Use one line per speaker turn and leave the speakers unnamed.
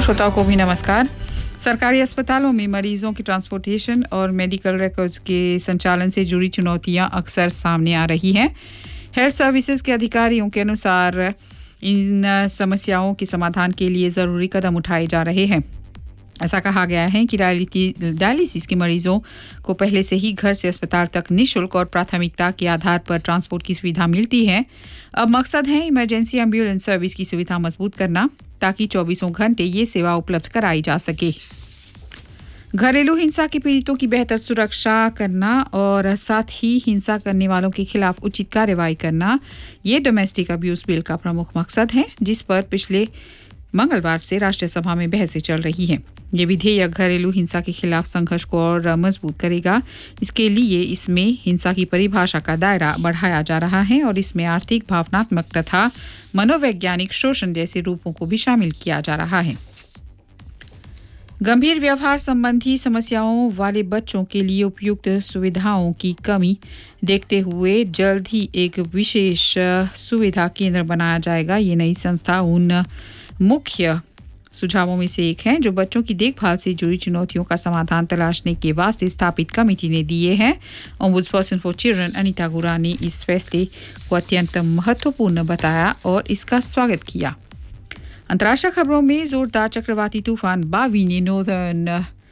श्रोताओं को भी नमस्कार। सरकारी अस्पतालों में मरीजों की ट्रांसपोर्टेशन और मेडिकल रिकॉर्ड्स के संचालन से जुड़ी चुनौतियां अक्सर सामने आ रही हैं। हेल्थ सर्विसेज के अधिकारियों के अनुसार इन समस्याओं के समाधान के लिए ज़रूरी कदम उठाए जा रहे हैं। ऐसा कहा गया है कि डायलिसिस के मरीजों को पहले से ही घर से अस्पताल तक निःशुल्क और प्राथमिकता के आधार पर ट्रांसपोर्ट की सुविधा मिलती है। अब मकसद है इमरजेंसी एम्बुलेंस सर्विस की सुविधा मजबूत करना ताकि 24 घंटे ये सेवा उपलब्ध कराई जा सके। घरेलू हिंसा के पीड़ितों की बेहतर सुरक्षा करना और साथ ही हिंसा करने वालों के खिलाफ उचित कार्रवाई करना, ये डोमेस्टिक अब्यूज बिल का प्रमुख मकसद है, जिस पर पिछले मंगलवार से राष्ट्रीय सभा में बहसें चल रही हैं। ये विधेयक घरेलू हिंसा के खिलाफ संघर्ष को और मजबूत करेगा। इसके लिए इसमें हिंसा की परिभाषा का दायरा बढ़ाया जा रहा है और इसमें आर्थिक, भावनात्मक तथा मनोवैज्ञानिक शोषण जैसे रूपों को भी शामिल किया जा रहा है। गंभीर व्यवहार संबंधी समस्याओं वाले बच्चों के लिए उपयुक्त सुविधाओं की कमी देखते हुए जल्द ही एक विशेष सुविधा केंद्र बनाया जाएगा। ये नई संस्था उन मुख्य सुझावों में से एक है जो बच्चों की देखभाल से जुड़ी चुनौतियों का समाधान तलाशने के वास्ते स्थापित कमेटी ने दिए हैं। ओम्बुड्सपर्सन फॉर चिल्ड्रन अनीता गुरा ने इस फैसले को अत्यंत महत्वपूर्ण बताया और इसका स्वागत किया। अंतर्राष्ट्रीय खबरों में जोरदार चक्रवाती तूफान बावी ने नॉर्दर्न